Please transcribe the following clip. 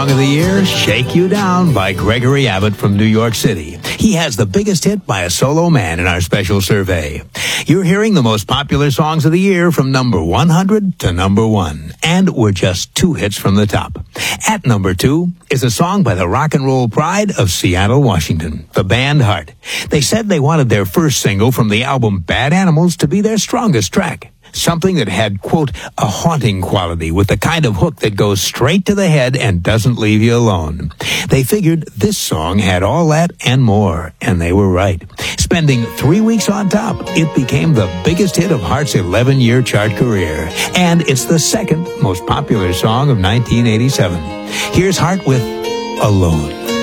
Song of the Year, Shake You Down by Gregory Abbott from New York City. He has the biggest hit by a solo man in our special survey. You're hearing the most popular songs of the year from number 100 to number 1. And we're just 2 hits from the top. At number 2 is a song by the rock and roll pride of Seattle, Washington, the band Heart. They said they wanted their first single from the album Bad Animals to be their strongest track. Something that had, quote, a haunting quality with the kind of hook that goes straight to the head and doesn't leave you alone. They figured this song had all that and more, and they were right. Spending 3 weeks on top, it became the biggest hit of Heart's 11-year chart career. And it's the second most popular song of 1987. Here's Heart with Alone.